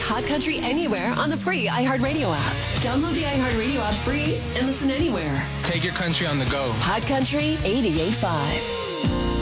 Hot Country anywhere on the free iHeartRadio app. Download the iHeartRadio app free and listen anywhere. Take your country on the go. Hot Country 88.5.